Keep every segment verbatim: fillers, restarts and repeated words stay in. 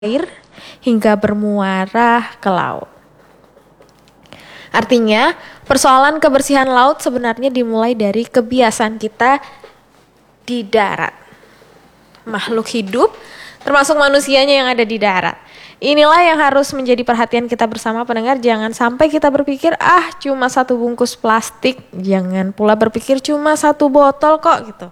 air hingga bermuara ke laut. Artinya, persoalan kebersihan laut sebenarnya dimulai dari kebiasaan kita di darat. Makhluk hidup, termasuk manusianya yang ada di darat. Inilah yang harus menjadi perhatian kita bersama pendengar. Jangan sampai kita berpikir, ah cuma satu bungkus plastik. Jangan pula berpikir cuma satu botol kok gitu.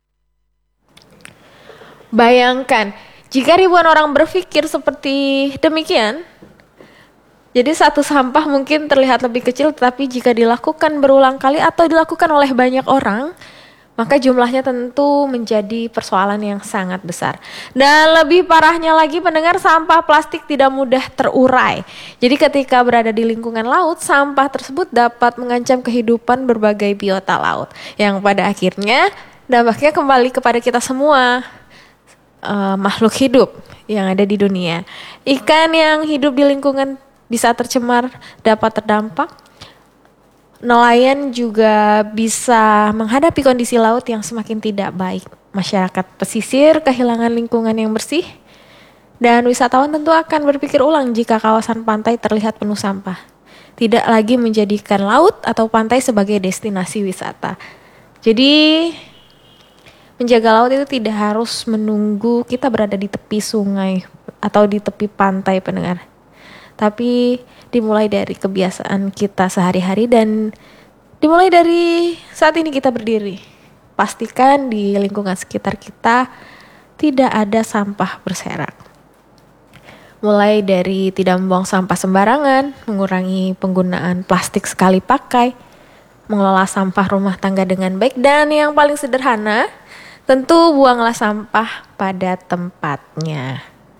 Bayangkan, jika ribuan orang berpikir seperti demikian, jadi satu sampah mungkin terlihat lebih kecil, tetapi jika dilakukan berulang kali atau dilakukan oleh banyak orang, maka jumlahnya tentu menjadi persoalan yang sangat besar. Dan lebih parahnya lagi pendengar, sampah plastik tidak mudah terurai. Jadi ketika berada di lingkungan laut, sampah tersebut dapat mengancam kehidupan berbagai biota laut. Yang pada akhirnya dampaknya kembali kepada kita semua. Uh, makhluk hidup yang ada di dunia. Ikan yang hidup di lingkungan bisa tercemar, dapat terdampak. Nelayan juga bisa menghadapi kondisi laut yang semakin tidak baik. Masyarakat pesisir kehilangan lingkungan yang bersih. Dan wisatawan tentu akan berpikir ulang jika kawasan pantai terlihat penuh sampah. Tidak lagi menjadikan laut atau pantai sebagai destinasi wisata. Jadi menjaga laut itu tidak harus menunggu kita berada di tepi sungai atau di tepi pantai pendengar. Tapi dimulai dari kebiasaan kita sehari-hari dan dimulai dari saat ini kita berdiri. Pastikan di lingkungan sekitar kita tidak ada sampah berserak. Mulai dari tidak membuang sampah sembarangan, mengurangi penggunaan plastik sekali pakai, mengelola sampah rumah tangga dengan baik, dan yang paling sederhana, tentu buanglah sampah pada tempatnya.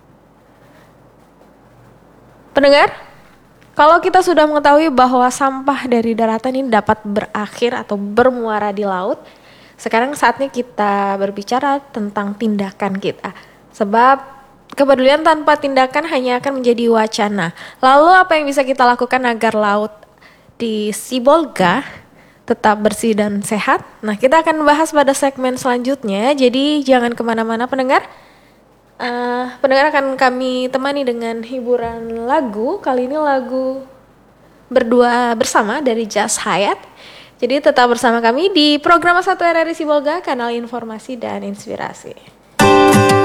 Pendengar, kalau kita sudah mengetahui bahwa sampah dari daratan ini dapat berakhir atau bermuara di laut, sekarang saatnya kita berbicara tentang tindakan kita. Sebab kepedulian tanpa tindakan hanya akan menjadi wacana. Lalu apa yang bisa kita lakukan agar laut di Sibolga tetap bersih dan sehat? Nah, kita akan bahas pada segmen selanjutnya. Jadi jangan kemana-mana pendengar. Uh, pendengar akan kami temani dengan hiburan lagu. Kali ini lagu Berdua Bersama dari Just Hayat. Jadi tetap bersama kami di program satu R R I Sibolga, kanal informasi dan inspirasi.